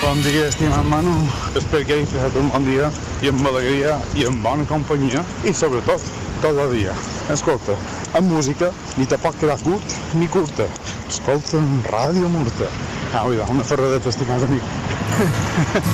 Bon dia, estimat Manu. Espero que hagis passat un bon dia i amb alegria i amb bona companyia i sobretot tot el dia. Escolta, amb música ni te pot quedar curt ni curta. Escolta Ràdio Murta. Una ferradeta, estimat amic.